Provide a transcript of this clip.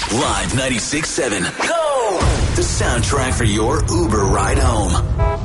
Live 96.7. Go! The soundtrack for your Uber ride home.